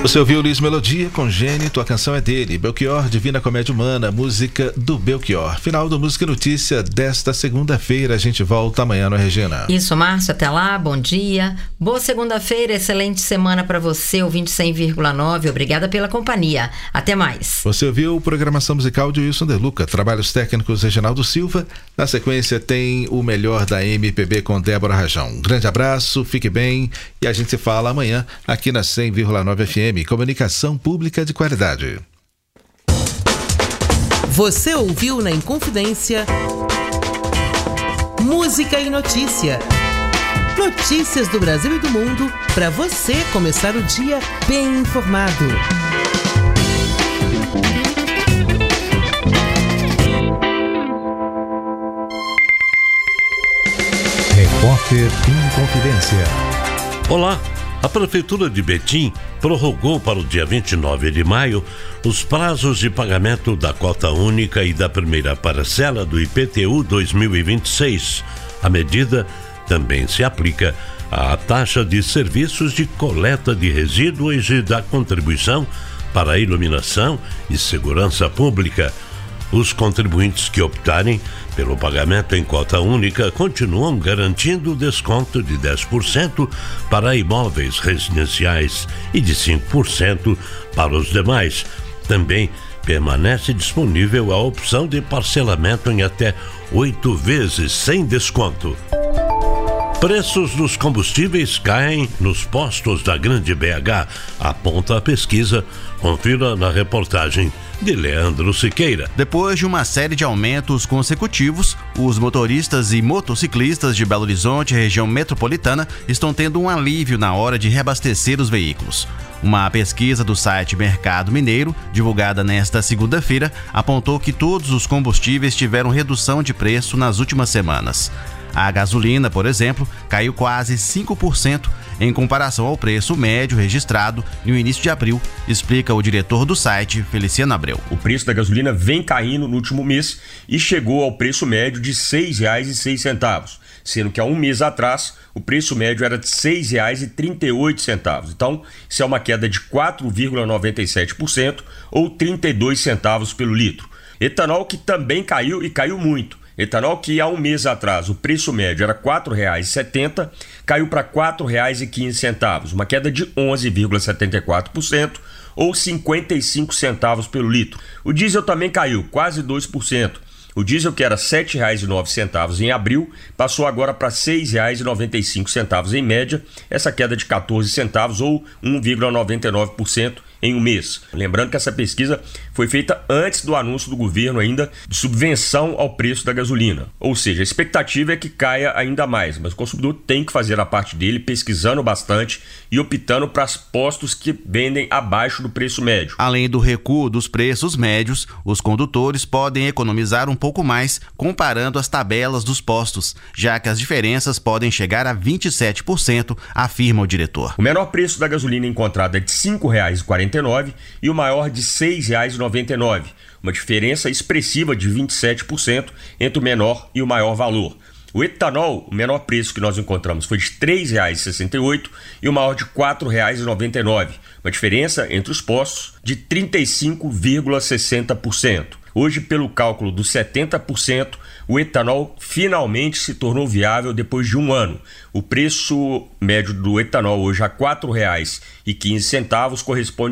Você ouviu Luiz Melodia, Congênito, a canção é dele. Belchior, Divina Comédia Humana, música do Belchior. Final do Música e Notícia desta segunda-feira. A gente volta amanhã, não é, Regina? Isso, Márcio, até lá, bom dia. Boa segunda-feira, excelente semana para você, ouvinte 100,9. Obrigada pela companhia. Até mais. Você ouviu programação musical de Wilson De Luca, trabalhos técnicos Reginaldo Silva. Na sequência tem o melhor da MPB com Débora Rajão. Um grande abraço, fique bem e a gente se fala amanhã aqui na 100,9 FM. Comunicação pública de qualidade. Você ouviu na Inconfidência Música e Notícia. Notícias do Brasil e do mundo para você começar o dia bem informado. Repórter Inconfidência. Olá. A Prefeitura de Betim prorrogou para o dia 29 de maio os prazos de pagamento da cota única e da primeira parcela do IPTU 2026. A medida também se aplica à taxa de serviços de coleta de resíduos e da contribuição para a iluminação e segurança pública. Os contribuintes que optarem pelo pagamento em cota única continuam garantindo desconto de 10% para imóveis residenciais e de 5% para os demais. Também permanece disponível a opção de parcelamento em até 8 vezes sem desconto. Preços dos combustíveis caem nos postos da Grande BH, aponta a pesquisa. Confira na reportagem de Leandro Siqueira. Depois de uma série de aumentos consecutivos, os motoristas e motociclistas de Belo Horizonte, região metropolitana, estão tendo um alívio na hora de reabastecer os veículos. Uma pesquisa do site Mercado Mineiro, divulgada nesta segunda-feira, apontou que todos os combustíveis tiveram redução de preço nas últimas semanas. A gasolina, por exemplo, caiu quase 5% em comparação ao preço médio registrado no início de abril, explica o diretor do site, Feliciano Abreu. O preço da gasolina vem caindo no último mês e chegou ao preço médio de R$ 6,06, sendo que há um mês atrás o preço médio era de R$ 6,38. Então, isso é uma queda de 4,97% ou 32 centavos pelo litro. Etanol que também caiu e caiu muito. Etanol que há um mês atrás o preço médio era R$ 4,70, caiu para R$ 4,15, uma queda de 11,74% ou 55 centavos pelo litro. O diesel também caiu quase 2%. O diesel que era R$ 7,09 em abril passou agora para R$ 6,95 em média, essa queda de 14 centavos ou 1,99% em um mês. Lembrando que essa pesquisa foi feita antes do anúncio do governo ainda de subvenção ao preço da gasolina. Ou seja, a expectativa é que caia ainda mais, mas o consumidor tem que fazer a parte dele pesquisando bastante e optando para postos que vendem abaixo do preço médio. Além do recuo dos preços médios, os condutores podem economizar um pouco mais comparando as tabelas dos postos, já que as diferenças podem chegar a 27%, afirma o diretor. O menor preço da gasolina encontrado é de R$ 5,49 e o maior de R$ 6,99, uma diferença expressiva de 27% entre o menor e o maior valor. O etanol, o menor preço que nós encontramos foi de R$ 3,68 e o maior de R$ 4,99, uma diferença entre os postos de 35,60%. Hoje, pelo cálculo dos 70%, o etanol finalmente se tornou viável depois de um ano. O preço médio do etanol hoje a R$ 4,15 corresponde